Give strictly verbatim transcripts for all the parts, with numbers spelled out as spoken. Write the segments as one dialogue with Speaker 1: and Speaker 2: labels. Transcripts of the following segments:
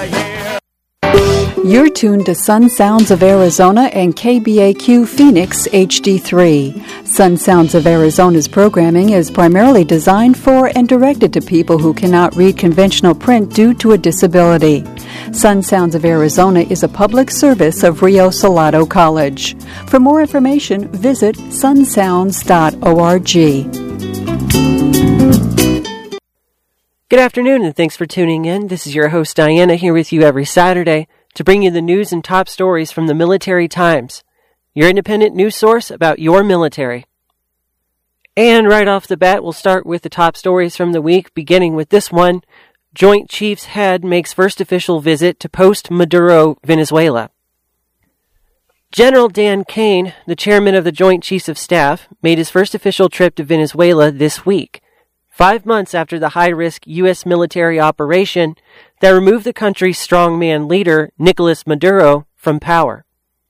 Speaker 1: You're tuned to Sun Sounds of Arizona and K B A Q Phoenix H D three. Sun Sounds of Arizona's programming is primarily designed for and directed to people who cannot read conventional print due to a disability. Sun Sounds of Arizona is a public service of Rio Salado College. For more information, visit sun sounds dot org.
Speaker 2: Good afternoon, and thanks for tuning in. This is your host, Diana, here with you every Saturday to bring you the news and top stories from the Military Times, your independent news source about your military. And right off the bat, we'll start with the top stories from the week, beginning with this one. Joint Chiefs Head makes first official visit to post-Maduro Venezuela. General Dan Kane, the chairman of the Joint Chiefs of Staff, made his first official trip to Venezuela this week, five months after the high-risk U S military operation that removed the country's strongman leader, Nicolas Maduro, from power.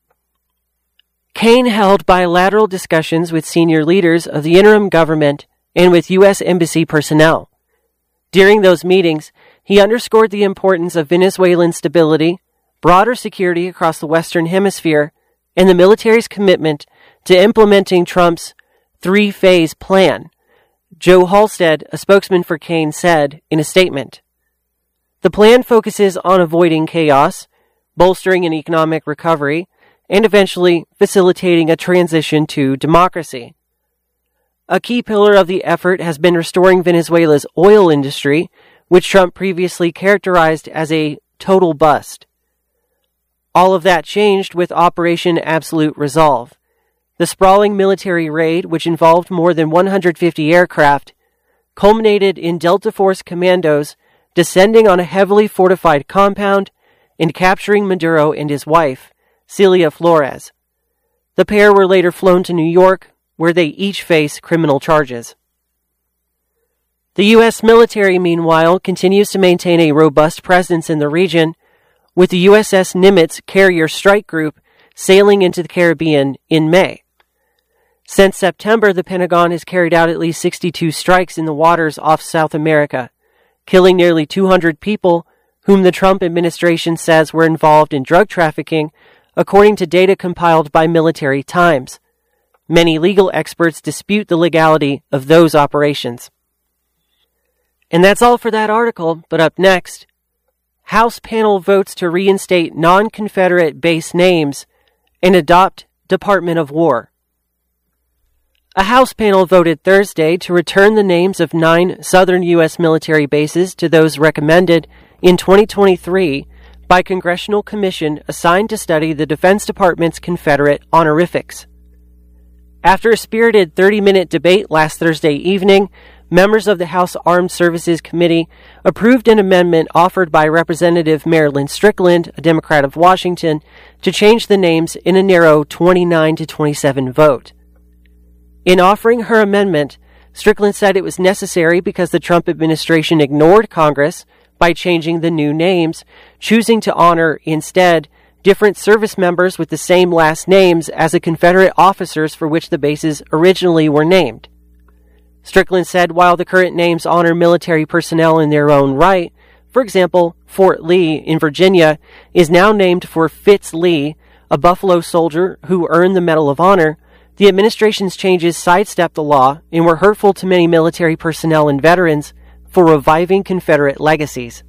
Speaker 2: Kane held bilateral discussions with senior leaders of the interim government and with U S embassy personnel. During those meetings, he underscored the importance of Venezuelan stability, broader security across the Western Hemisphere, and the military's commitment to implementing Trump's three-phase plan. Joe Halstead, a spokesman for Kane, said in a statement, "The plan focuses on avoiding chaos, bolstering an economic recovery, and eventually facilitating a transition to democracy. A key pillar of the effort has been restoring Venezuela's oil industry, which Trump previously characterized as a total bust. All of that changed with Operation Absolute Resolve. The sprawling military raid, which involved more than one hundred fifty aircraft, culminated in Delta Force commandos descending on a heavily fortified compound and capturing Maduro and his wife, Celia Flores. The pair were later flown to New York, where they each face criminal charges." The U S military, meanwhile, continues to maintain a robust presence in the region, with the U S S Nimitz carrier strike group sailing into the Caribbean in May. Since September, the Pentagon has carried out at least sixty-two strikes in the waters off South America, killing nearly two hundred people whom the Trump administration says were involved in drug trafficking, according to data compiled by Military Times. Many legal experts dispute the legality of those operations. And that's all for that article, but up next, House panel votes to reinstate non-Confederate base names and adopt Department of War. A House panel voted Thursday to return the names of nine southern U S military bases to those recommended in twenty twenty-three by Congressional Commission assigned to study the Defense Department's Confederate honorifics. After a spirited thirty-minute debate last Thursday evening, members of the House Armed Services Committee approved an amendment offered by Representative Marilyn Strickland, a Democrat of Washington, to change the names in a narrow twenty-nine to twenty-seven vote. In offering her amendment, Strickland said it was necessary because the Trump administration ignored Congress by changing the new names, choosing to honor instead different service members with the same last names as the Confederate officers for which the bases originally were named. Strickland said while the current names honor military personnel in their own right, for example, Fort Lee in Virginia is now named for Fitz Lee, a Buffalo soldier who earned the Medal of Honor, the administration's changes sidestepped the law and were hurtful to many military personnel and veterans for reviving Confederate legacies.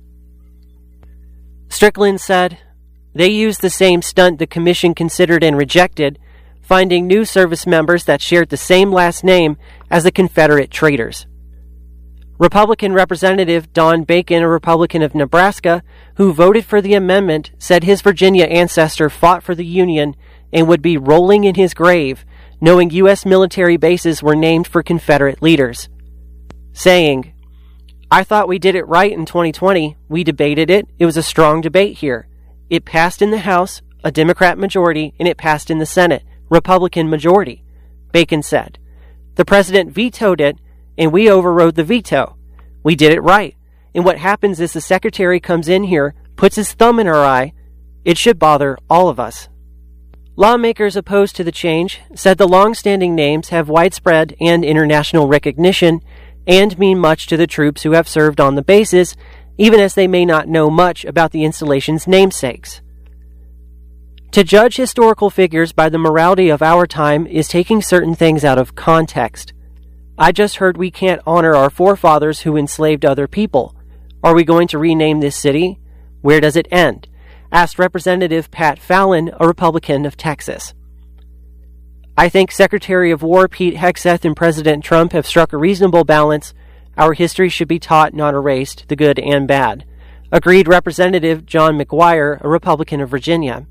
Speaker 2: Strickland said, "They used the same stunt the commission considered and rejected, finding new service members that shared the same last name as the Confederate traitors." Republican Representative Don Bacon, a Republican of Nebraska, who voted for the amendment, said his Virginia ancestor fought for the Union and would be rolling in his grave knowing U S military bases were named for Confederate leaders, saying, "I thought we did it right in twenty twenty. We debated it. It was a strong debate here. It passed in the House, a Democrat majority, and it passed in the Senate, Republican majority," Bacon said. "The president vetoed it, and we overrode the veto. We did it right. And what happens is the secretary comes in here, puts his thumb in our eye. It should bother all of us." Lawmakers opposed to the change said the long-standing names have widespread and international recognition and mean much to the troops who have served on the bases, even as they may not know much about the installation's namesakes. To judge historical figures by the morality of our time is taking certain things out of context. I just heard we can't honor our forefathers who enslaved other people. Are we going to rename this city? Where does it end? Asked Representative Pat Fallon, a Republican of Texas. I think Secretary of War Pete Hegseth and President Trump have struck a reasonable balance. Our history should be taught, not erased, the good and bad. Agreed Representative John McGuire, a Republican of Virginia.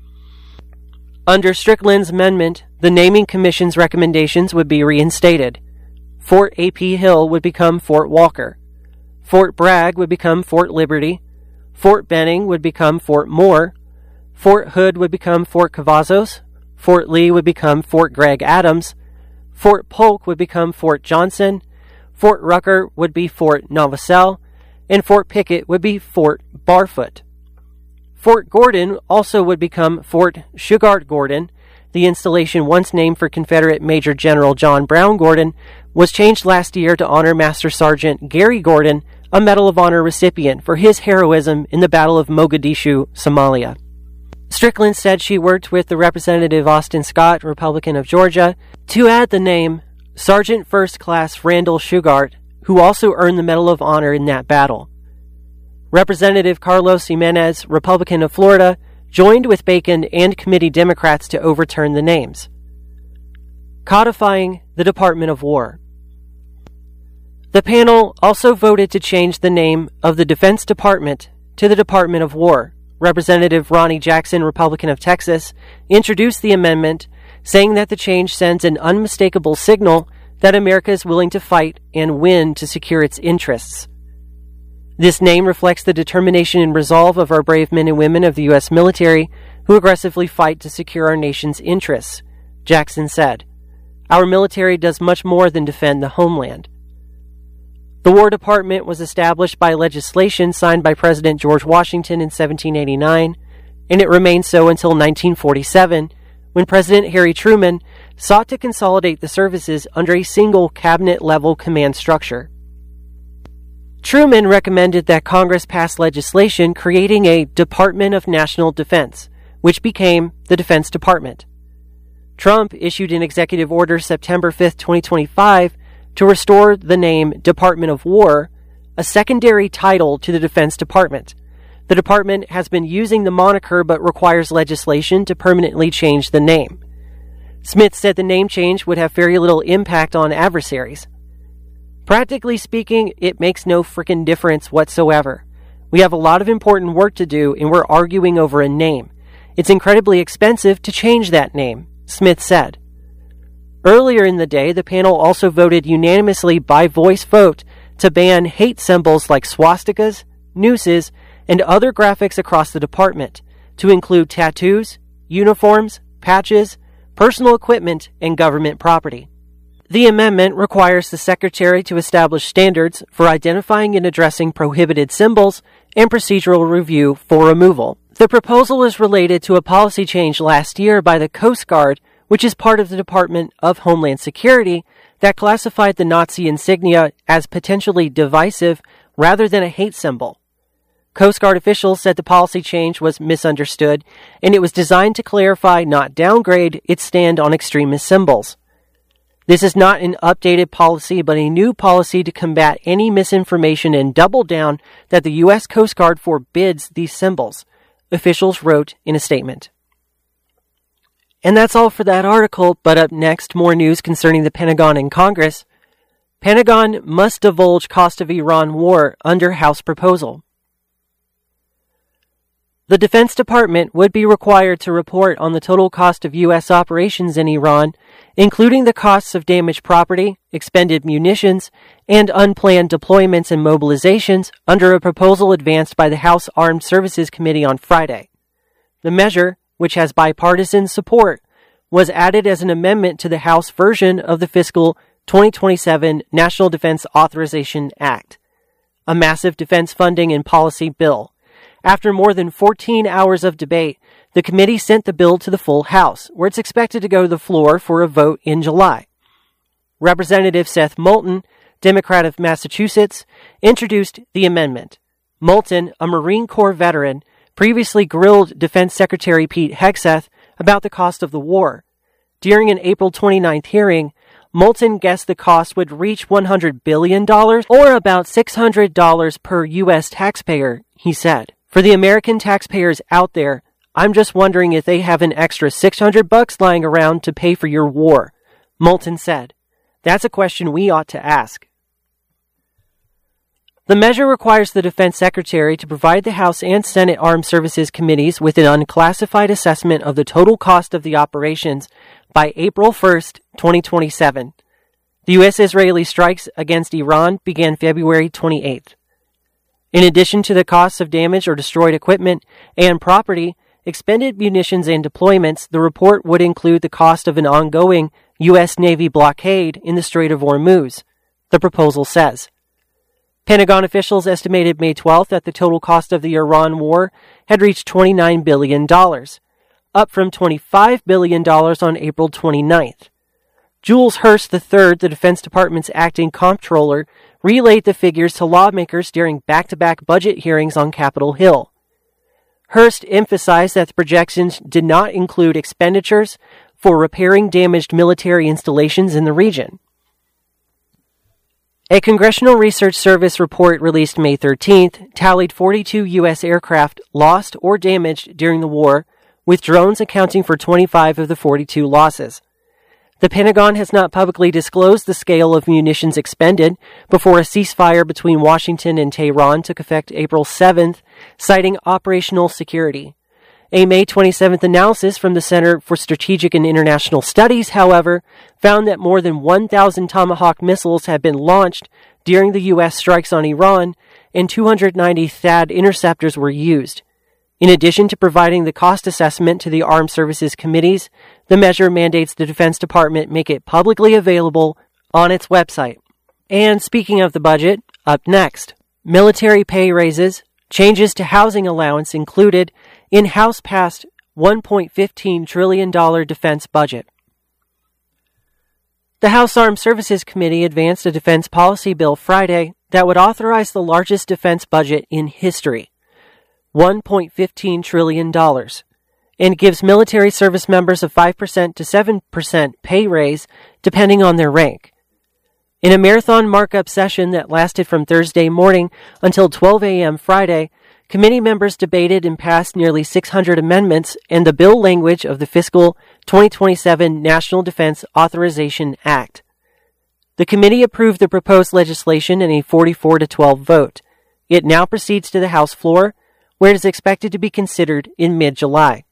Speaker 2: Under Strickland's amendment, the Naming Commission's recommendations would be reinstated. Fort A P Hill would become Fort Walker. Fort Bragg would become Fort Liberty. Fort Benning would become Fort Moore. Fort Hood would become Fort Cavazos. Fort Lee would become Fort Gregg Adams. Fort Polk would become Fort Johnson. Fort Rucker would be Fort Novosel. And Fort Pickett would be Fort Barfoot. Fort Gordon also would become Fort Shugart Gordon. The installation, once named for Confederate Major General John Brown Gordon, was changed last year to honor Master Sergeant Gary Gordon, a Medal of Honor recipient, for his heroism in the Battle of Mogadishu, Somalia. Strickland said she worked with the Representative Austin Scott, Republican of Georgia, to add the name Sergeant First Class Randall Shugart, who also earned the Medal of Honor in that battle. Representative Carlos Jimenez, Republican of Florida, joined with Bacon and committee Democrats to overturn the names. Codifying the Department of War. The panel also voted to change the name of the Defense Department to the Department of War. Representative Ronnie Jackson, Republican of Texas, introduced the amendment, saying that the change sends an unmistakable signal that America is willing to fight and win to secure its interests. This name reflects the determination and resolve of our brave men and women of the U S military who aggressively fight to secure our nation's interests, Jackson said. Our military does much more than defend the homeland. The War Department was established by legislation signed by President George Washington in seventeen eighty-nine, and it remained so until nineteen forty-seven, when President Harry Truman sought to consolidate the services under a single cabinet-level command structure. Truman recommended that Congress pass legislation creating a Department of National Defense, which became the Defense Department. Trump issued an executive order September fifth, twenty twenty-five, to restore the name Department of War, a secondary title to the Defense Department. The department has been using the moniker but requires legislation to permanently change the name. Smith said the name change would have very little impact on adversaries. Practically speaking, it makes no frickin' difference whatsoever. We have a lot of important work to do, and we're arguing over a name. It's incredibly expensive to change that name, Smith said. Earlier in the day, the panel also voted unanimously by voice vote to ban hate symbols like swastikas, nooses, and other graphics across the department, to include tattoos, uniforms, patches, personal equipment, and government property. The amendment requires the Secretary to establish standards for identifying and addressing prohibited symbols and procedural review for removal. The proposal is related to a policy change last year by the Coast Guard, which is part of the Department of Homeland Security, that classified the Nazi insignia as potentially divisive rather than a hate symbol. Coast Guard officials said the policy change was misunderstood, and it was designed to clarify, not downgrade, its stand on extremist symbols. This is not an updated policy, but a new policy to combat any misinformation and double down that the U S Coast Guard forbids these symbols, officials wrote in a statement. And that's all for that article, but up next, more news concerning the Pentagon and Congress. Pentagon must divulge cost of Iran war under House proposal. The Defense Department would be required to report on the total cost of U S operations in Iran, including the costs of damaged property, expended munitions, and unplanned deployments and mobilizations under a proposal advanced by the House Armed Services Committee on Friday. The measure, which has bipartisan support, was added as an amendment to the House version of the fiscal twenty twenty-seven National Defense Authorization Act, a massive defense funding and policy bill. After more than fourteen hours of debate, the committee sent the bill to the full House, where it's expected to go to the floor for a vote in July. Representative Seth Moulton, Democrat of Massachusetts, introduced the amendment. Moulton, a Marine Corps veteran, previously grilled Defense Secretary Pete Hegseth about the cost of the war. During an April twenty-ninth hearing, Moulton guessed the cost would reach one hundred billion dollars, or about six hundred dollars per U S taxpayer, he said. For the American taxpayers out there, I'm just wondering if they have an extra six hundred bucks lying around to pay for your war, Moulton said. That's a question we ought to ask. The measure requires the Defense Secretary to provide the House and Senate Armed Services Committees with an unclassified assessment of the total cost of the operations by April first, twenty twenty-seven. The U S-Israeli strikes against Iran began February twenty-eighth. In addition to the costs of damaged or destroyed equipment and property, expended munitions and deployments, the report would include the cost of an ongoing U S Navy blockade in the Strait of Hormuz, the proposal says. Pentagon officials estimated May twelfth that the total cost of the Iran war had reached twenty-nine billion dollars, up from twenty-five billion dollars on April twenty-ninth. Jules Hurst the third, the Defense Department's acting comptroller, relayed the figures to lawmakers during back-to-back budget hearings on Capitol Hill. Hurst emphasized that the projections did not include expenditures for repairing damaged military installations in the region. A Congressional Research Service report released May thirteenth tallied forty-two U S aircraft lost or damaged during the war, with drones accounting for twenty-five of the forty-two losses. The Pentagon has not publicly disclosed the scale of munitions expended before a ceasefire between Washington and Tehran took effect April seventh, citing operational security. A May twenty-seventh analysis from the Center for Strategic and International Studies, however, found that more than one thousand Tomahawk missiles had been launched during the U S strikes on Iran, and two hundred ninety THAAD interceptors were used. In addition to providing the cost assessment to the Armed Services Committees, the measure mandates the Defense Department make it publicly available on its website. And speaking of the budget, up next, military pay raises, changes to housing allowance included in House-passed one point one five trillion dollars defense budget. The House Armed Services Committee advanced a defense policy bill Friday that would authorize the largest defense budget in history, one point one five trillion dollars, and gives military service members a five percent to seven percent pay raise depending on their rank. In a marathon markup session that lasted from Thursday morning until twelve a.m. Friday, committee members debated and passed nearly six hundred amendments and the bill language of the fiscal twenty twenty-seven National Defense Authorization Act. The committee approved the proposed legislation in a forty-four to twelve vote. It now proceeds to the House floor, where it is expected to be considered in mid-July.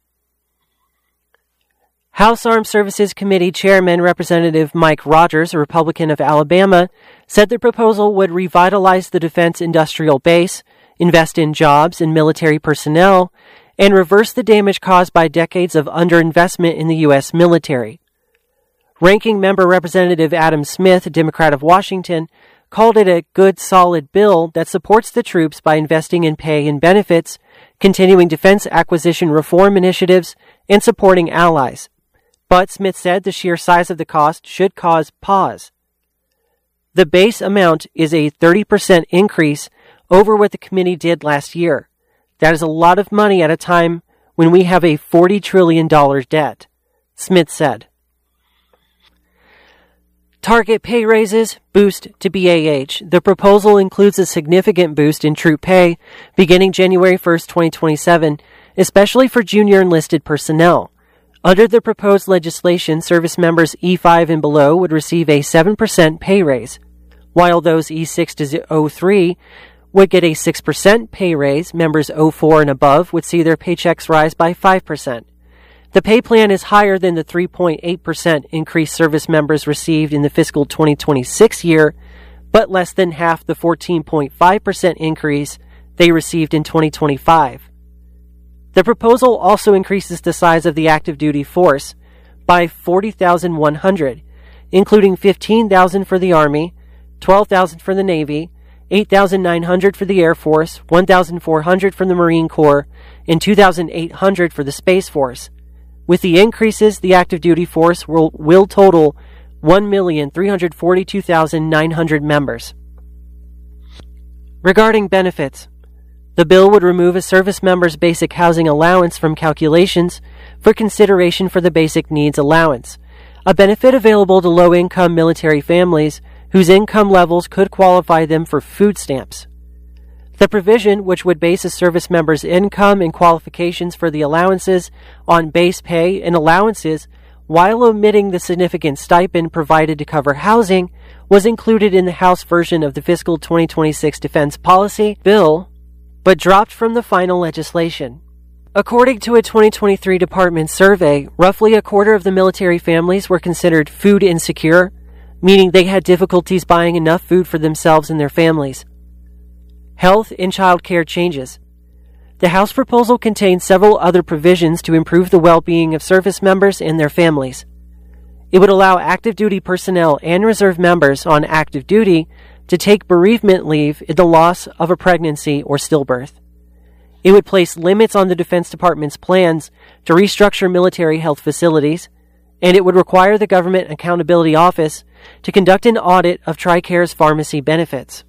Speaker 2: House Armed Services Committee Chairman Representative Mike Rogers, a Republican of Alabama, said the proposal would revitalize the defense industrial base, invest in jobs and military personnel, and reverse the damage caused by decades of underinvestment in the U S military. Ranking Member Representative Adam Smith, Democrat of Washington, called it a good, solid bill that supports the troops by investing in pay and benefits, continuing defense acquisition reform initiatives, and supporting allies. But Smith said the sheer size of the cost should cause pause. The base amount is a thirty percent increase over what the committee did last year. That is a lot of money at a time when we have a forty trillion dollars debt, Smith said. Target pay raises, boost to B A H. The proposal includes a significant boost in troop pay beginning January first, twenty twenty-seven, especially for junior enlisted personnel. Under the proposed legislation, service members E five and below would receive a seven percent pay raise, while those E six to O three would get a six percent pay raise. Members O four and above would see their paychecks rise by five percent. The pay plan is higher than the three point eight percent increase service members received in the fiscal twenty twenty-six year, but less than half the fourteen point five percent increase they received in twenty twenty-five. The proposal also increases the size of the active duty force by forty thousand one hundred, including fifteen thousand for the Army, twelve thousand for the Navy, eight thousand nine hundred for the Air Force, one thousand four hundred for the Marine Corps, and two thousand eight hundred for the Space Force. With the increases, the active duty force will, will total one million three hundred forty-two thousand nine hundred members. Regarding benefits, The bill would remove a service member's basic housing allowance from calculations for consideration for the Basic Needs Allowance, a benefit available to low-income military families whose income levels could qualify them for food stamps. The provision, which would base a service member's income and qualifications for the allowances on base pay and allowances while omitting the significant stipend provided to cover housing, was included in the House version of the fiscal twenty twenty-six Defense Policy Bill, but dropped from the final legislation. According to a twenty twenty-three Department survey, roughly a quarter of the military families were considered food insecure, meaning they had difficulties buying enough food for themselves and their families. Health and child care changes. The House proposal contains several other provisions to improve the well-being of service members and their families. It would allow active duty personnel and reserve members on active duty to take bereavement leave in the loss of a pregnancy or stillbirth. It would place limits on the Defense Department's plans to restructure military health facilities, and it would require the Government Accountability Office to conduct an audit of TRICARE's pharmacy benefits.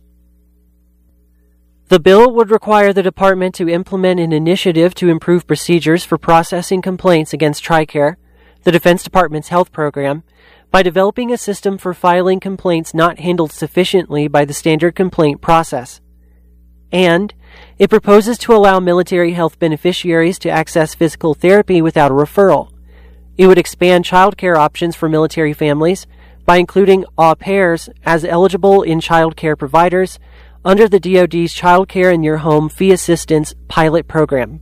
Speaker 2: The bill would require the department to implement an initiative to improve procedures for processing complaints against TRICARE, the Defense Department's health program, by developing a system for filing complaints not handled sufficiently by the standard complaint process. And it proposes to allow military health beneficiaries to access physical therapy without a referral. It would expand child care options for military families by including au pairs as eligible in child care providers under the D O D's Child Care in Your Home Fee Assistance pilot program.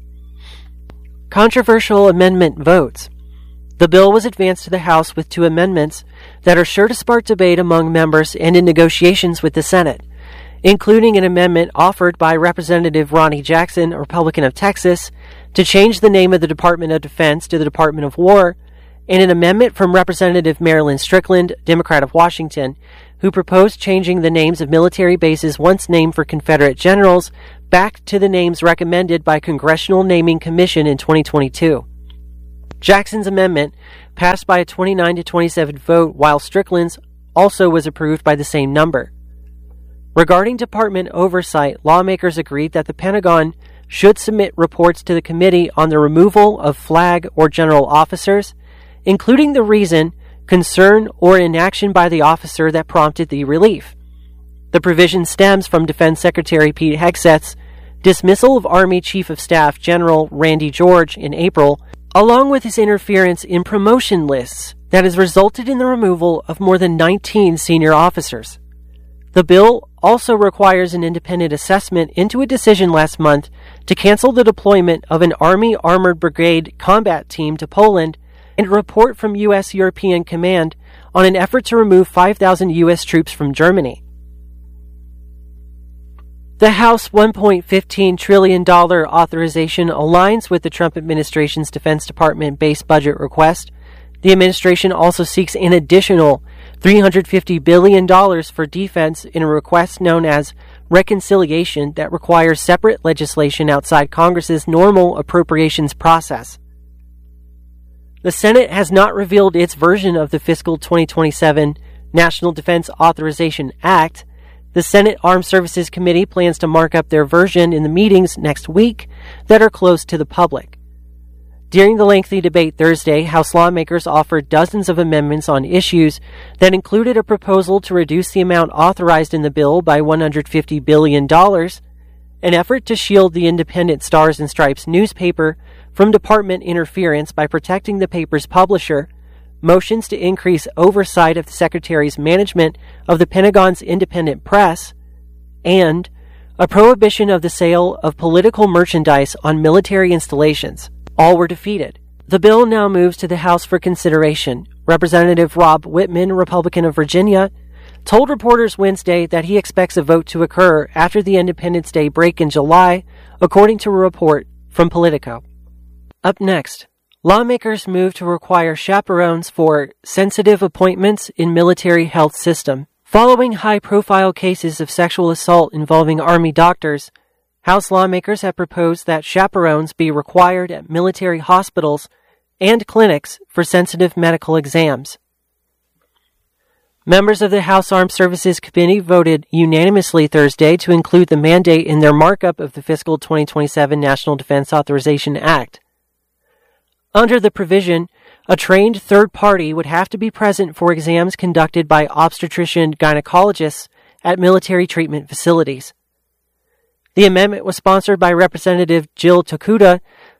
Speaker 2: Controversial amendment votes. The bill was advanced to the House with two amendments that are sure to spark debate among members and in negotiations with the Senate, including an amendment offered by Representative Ronnie Jackson, a Republican of Texas, to change the name of the Department of Defense to the Department of War, and an amendment from Representative Marilyn Strickland, Democrat of Washington, who proposed changing the names of military bases once named for Confederate generals back to the names recommended by Congressional Naming Commission in twenty twenty-two. Jackson's amendment passed by a twenty-nine to twenty-seven vote, while Strickland's also was approved by the same number. Regarding department oversight, lawmakers agreed that the Pentagon should submit reports to the committee on the removal of flag or general officers, including the reason, concern, or inaction by the officer that prompted the relief. The provision stems from Defense Secretary Pete Hegseth's dismissal of Army Chief of Staff General Randy George in April, along with his interference in promotion lists that has resulted in the removal of more than nineteen senior officers. The bill also requires an independent assessment into a decision last month to cancel the deployment of an Army Armored Brigade combat team to Poland and a report from U S European Command on an effort to remove five thousand U S troops from Germany. The House one point one five trillion dollars authorization aligns with the Trump administration's Defense Department base budget request. The administration also seeks an additional three hundred fifty billion dollars for defense in a request known as reconciliation that requires separate legislation outside Congress's normal appropriations process. The Senate has not revealed its version of the fiscal twenty twenty-seven National Defense Authorization Act. The Senate Armed Services Committee plans to mark up their version in the meetings next week that are closed to the public. During the lengthy debate Thursday, House lawmakers offered dozens of amendments on issues that included a proposal to reduce the amount authorized in the bill by one hundred fifty billion dollars, an effort to shield the independent Stars and Stripes newspaper from department interference by protecting the paper's publisher, motions to increase oversight of the Secretary's management of the Pentagon's independent press, and a prohibition of the sale of political merchandise on military installations. All were defeated. The bill now moves to the House for consideration. Representative Rob Whitman, Republican of Virginia, told reporters Wednesday that he expects a vote to occur after the Independence Day break in July, according to a report from Politico. Up next, lawmakers move to require chaperones for sensitive appointments in military health system. Following high-profile cases of sexual assault involving Army doctors, House lawmakers have proposed that chaperones be required at military hospitals and clinics for sensitive medical exams. Members of the House Armed Services Committee voted unanimously Thursday to include the mandate in their markup of the fiscal twenty twenty-seven National Defense Authorization Act. Under the provision, a trained third party would have to be present for exams conducted by obstetrician gynecologists at military treatment facilities. The amendment was sponsored by Representative Jill Tokuda,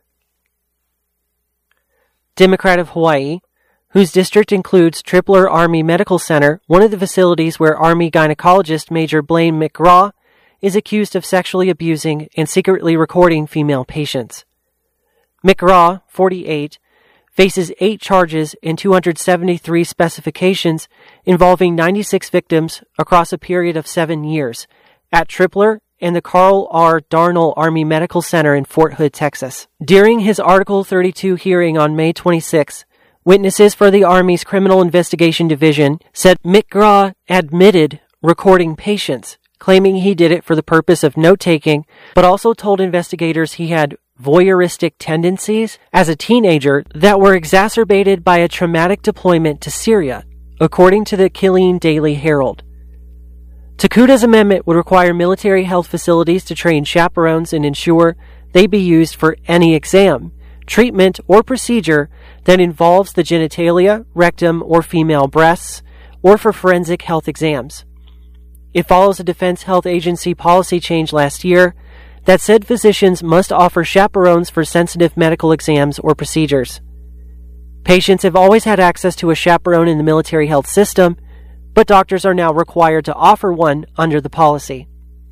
Speaker 2: Democrat of Hawaii, whose district includes Tripler Army Medical Center, one of the facilities where Army gynecologist Major Blaine McGraw is accused of sexually abusing and secretly recording female patients. McGraw, forty-eight, faces eight charges and two hundred seventy-three specifications involving ninety-six victims across a period of seven years at Tripler and the Carl R. Darnell Army Medical Center in Fort Hood, Texas. During his Article thirty-two hearing on May twenty-sixth, witnesses for the Army's Criminal Investigation Division said McGraw admitted recording patients, claiming he did it for the purpose of note-taking, but also told investigators he had voyeuristic tendencies as a teenager that were exacerbated by a traumatic deployment to Syria, according to the Killeen Daily Herald. Tokuda's amendment would require military health facilities to train chaperones and ensure they be used for any exam, treatment, or procedure that involves the genitalia, rectum, or female breasts, or for forensic health exams. It follows a Defense Health Agency policy change last year that said physicians must offer chaperones for sensitive medical exams or procedures. Patients have always had access to a chaperone in the military health system, but doctors are now required to offer one under the policy.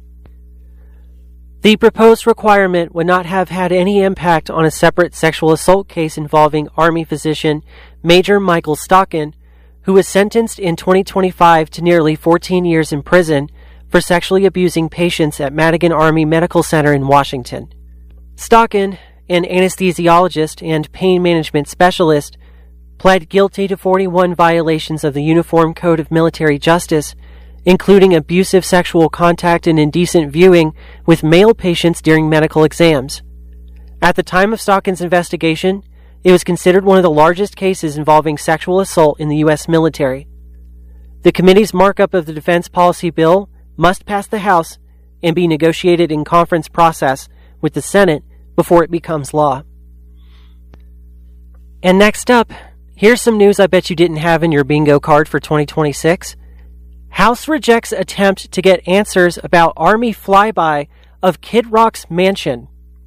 Speaker 2: The proposed requirement would not have had any impact on a separate sexual assault case involving Army physician Major Michael Stockin, who was sentenced in twenty twenty-five to nearly fourteen years in prison for sexually abusing patients at Madigan Army Medical Center in Washington. Stockin, an anesthesiologist and pain management specialist, pled guilty to forty-one violations of the Uniform Code of Military Justice, including abusive sexual contact and indecent viewing with male patients during medical exams. At the time of Stockin's investigation, it was considered one of the largest cases involving sexual assault in the U S military. The committee's markup of the defense policy bill must pass the House and be negotiated in conference process with the Senate before it becomes law. And next up, here's some news I bet you didn't have in your bingo card for twenty twenty-six. House rejects attempt to get answers about Army flyby of Kid Rock's mansion.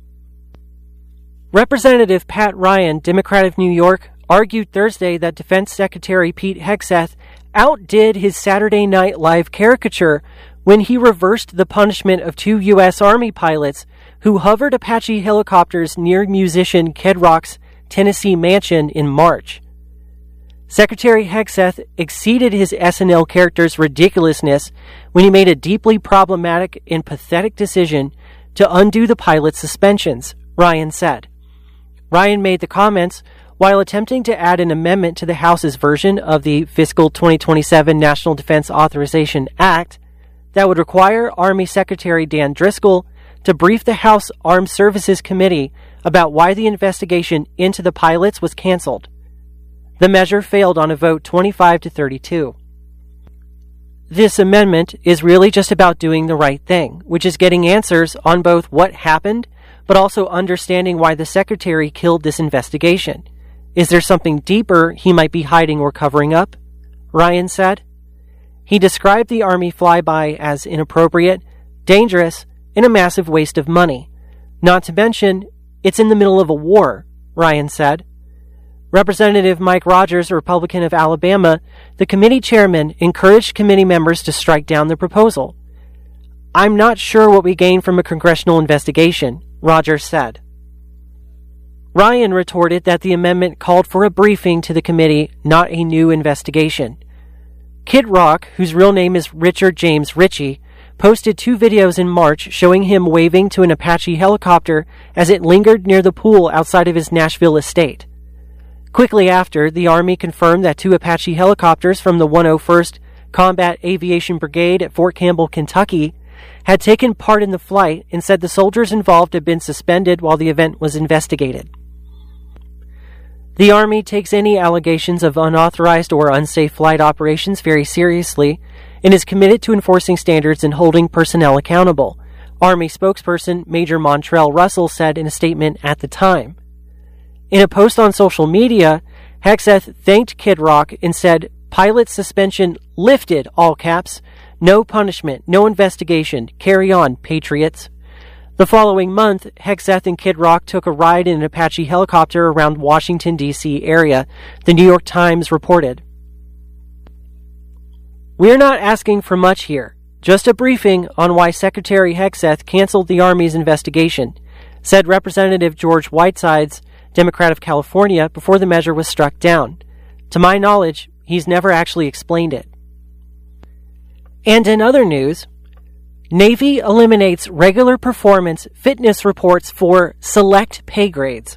Speaker 2: Representative Pat Ryan, Democrat of New York, argued Thursday that Defense Secretary Pete Hegseth outdid his Saturday Night Live caricature when he reversed the punishment of two U S Army pilots who hovered Apache helicopters near musician Kid Rock's Tennessee mansion in March. Secretary Hegseth exceeded his S N L character's ridiculousness when he made a deeply problematic and pathetic decision to undo the pilot's suspensions, Ryan said. Ryan made the comments while attempting to add an amendment to the House's version of the fiscal twenty twenty-seven National Defense Authorization Act that would require Army Secretary Dan Driscoll to brief the House Armed Services Committee about why the investigation into the pilots was canceled. The measure failed on a vote twenty-five to thirty-two. This amendment is really just about doing the right thing, which is getting answers on both what happened, but also understanding why the Secretary killed this investigation. Is there something deeper he might be hiding or covering up? Ryan said. He described the Army flyby as inappropriate, dangerous, and a massive waste of money. Not to mention, it's in the middle of a war, Ryan said. Representative Mike Rogers, a Republican of Alabama, the committee chairman, encouraged committee members to strike down the proposal. I'm not sure what we gain from a congressional investigation, Rogers said. Ryan retorted that the amendment called for a briefing to the committee, not a new investigation. Kid Rock, whose real name is Richard James Ritchie, posted two videos in March showing him waving to an Apache helicopter as it lingered near the pool outside of his Nashville estate. Quickly after, the Army confirmed that two Apache helicopters from the one oh first Combat Aviation Brigade at Fort Campbell, Kentucky, had taken part in the flight and said the soldiers involved had been suspended while the event was investigated. The Army takes any allegations of unauthorized or unsafe flight operations very seriously and is committed to enforcing standards and holding personnel accountable, Army spokesperson Major Montrell Russell said in a statement at the time. In a post on social media, Hegseth thanked Kid Rock and said, "Pilot suspension lifted, all caps. No punishment, no investigation. Carry on, patriots." The following month, Hegseth and Kid Rock took a ride in an Apache helicopter around Washington, D C area, the New York Times reported. "We're not asking for much here. Just a briefing on why Secretary Hegseth canceled the Army's investigation," said Representative George Whitesides, Democrat of California, before the measure was struck down. To my knowledge, he's never actually explained it. And in other news, Navy eliminates regular performance fitness reports for select pay grades.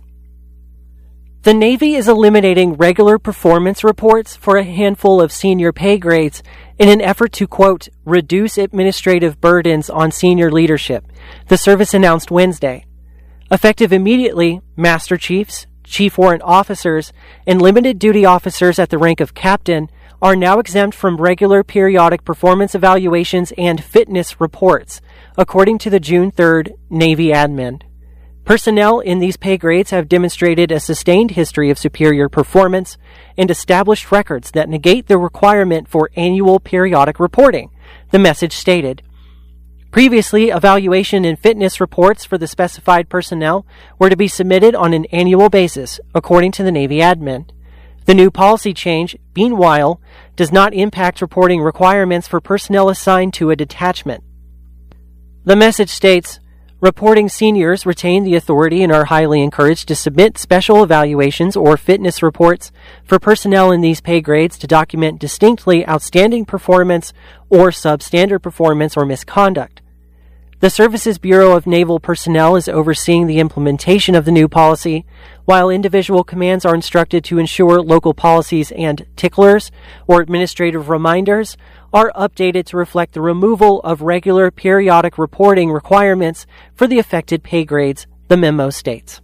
Speaker 2: The Navy is eliminating regular performance reports for a handful of senior pay grades in an effort to, quote, reduce administrative burdens on senior leadership, the service announced Wednesday. Effective immediately, Master Chiefs, Chief Warrant Officers, and limited duty officers at the rank of captain are now exempt from regular periodic performance evaluations and fitness reports, according to the June third Navy admin. Personnel in these pay grades have demonstrated a sustained history of superior performance and established records that negate the requirement for annual periodic reporting, the message stated. Previously, evaluation and fitness reports for the specified personnel were to be submitted on an annual basis, according to the Navy admin. The new policy change, meanwhile, does not impact reporting requirements for personnel assigned to a detachment. The message states, reporting seniors retain the authority and are highly encouraged to submit special evaluations or fitness reports for personnel in these pay grades to document distinctly outstanding performance or substandard performance or misconduct. The Services Bureau of Naval Personnel is overseeing the implementation of the new policy, while individual commands are instructed to ensure local policies and ticklers, or administrative reminders, are updated to reflect the removal of regular periodic reporting requirements for the affected pay grades, the memo states.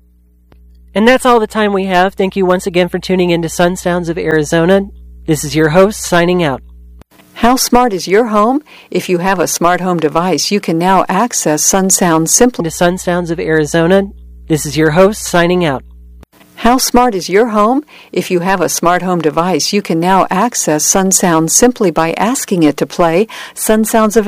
Speaker 2: And that's all the time we have. Thank you once again for tuning in to Sun Sounds of Arizona. This is your host, signing out.
Speaker 1: How smart is your home? If you have a smart home device, you can now access Sun Sounds simply.
Speaker 2: To Sun Sounds of Arizona, this is your host, signing out.
Speaker 1: How smart is your home? If you have a smart home device, you can now access Sun Sounds simply by asking it to play Sun Sounds of